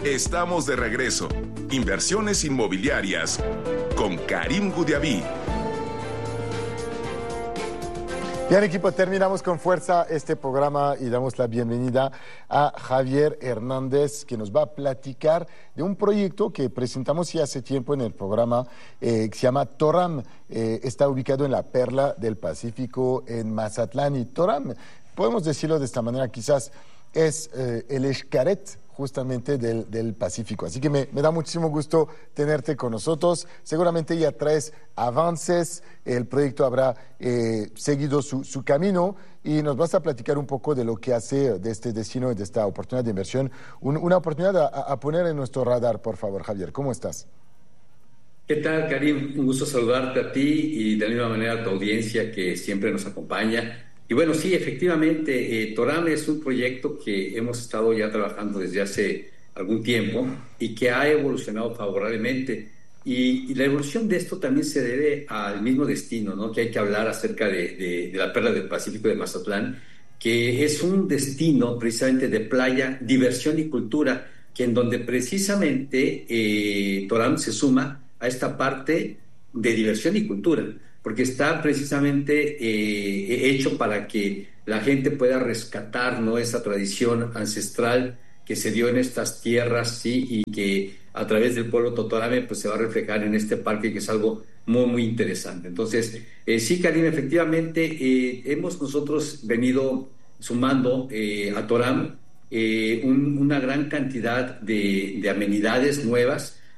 Estamos de regreso. Inversiones inmobiliarias con Karim Goudiaby. Bien, equipo, terminamos con fuerza este programa y damos la bienvenida a Javier Hernández, que nos va a platicar de un proyecto que presentamos ya hace tiempo en el programa, que se llama Toram. Está ubicado en la Perla del Pacífico, en Mazatlán. Y Toram, podemos decirlo de esta manera, quizás es el Xcaret justamente del Pacífico. Así que me da muchísimo gusto tenerte con nosotros. Seguramente ya traes avances, el proyecto habrá seguido su camino y nos vas a platicar un poco de lo que hace de este destino y de esta oportunidad de inversión. Una oportunidad a poner en nuestro radar, por favor, Javier. ¿Cómo estás? ¿Qué tal, Karim? Un gusto saludarte a ti y de la misma manera a tu audiencia que siempre nos acompaña. Y bueno, sí, efectivamente, Toram es un proyecto que hemos estado ya trabajando desde hace algún tiempo y que ha evolucionado favorablemente. Y la evolución de esto también se debe al mismo destino, ¿no? Que hay que hablar acerca de la Perla del Pacífico de Mazatlán, que es un destino precisamente de playa, diversión y cultura, que en donde precisamente Toram se suma a esta parte de diversión y cultura, porque está precisamente hecho para que la gente pueda rescatar, ¿no?, esa tradición ancestral que se dio en estas tierras, sí, y que a través del pueblo totorame pues se va a reflejar en este parque, que es algo muy, muy interesante. Entonces, sí, Karim, efectivamente, hemos nosotros venido sumando a Toram una gran cantidad de amenidades nuevas,